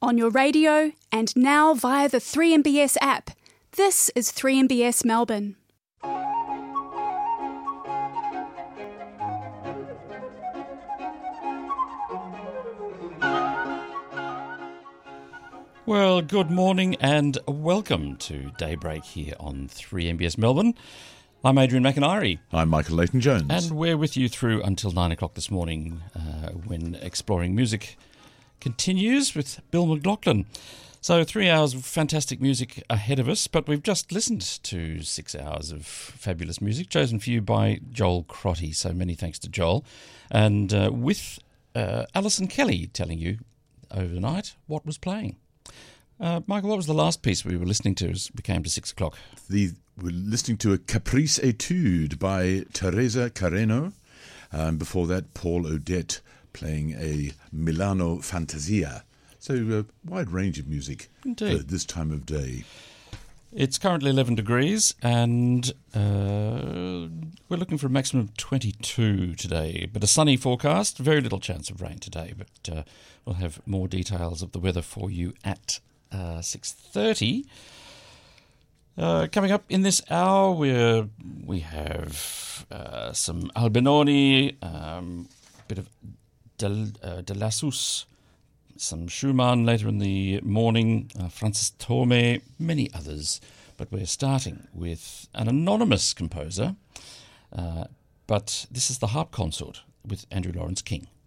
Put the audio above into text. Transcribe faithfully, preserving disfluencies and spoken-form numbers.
on your radio, and now via the three M B S app. This is three M B S Melbourne. Well, good morning and welcome to Daybreak here on three M B S Melbourne. I'm Adrian McIntyre. I'm Michael Leighton-Jones. And we're with you through until nine o'clock this morning uh, when Exploring Music continues with Bill McLaughlin. So three hours of fantastic music ahead of us, but we've just listened to six hours of fabulous music chosen for you by Joel Crotty. So many thanks to Joel. And uh, with uh, Alison Kelly telling you overnight what was playing. Uh, Michael, what was the last piece we were listening to as we came to six o'clock? The, we're listening to a Caprice Etude by Teresa Carreno. Um, before that, Paul Odette playing a Milano Fantasia. So a wide range of music Indeed. For this time of day. It's currently eleven degrees and uh, we're looking for a maximum of twenty-two today, but a sunny forecast, very little chance of rain today, but uh, we'll have more details of the weather for you at uh, six thirty. Uh, coming up in this hour, we're, we have uh, some Albinoni, um, a bit of De, uh, De Lassus, some Schumann later in the morning, uh, Francis Thome, many others. But we're starting with an anonymous composer, uh, but this is the harp consort with Andrew Lawrence King.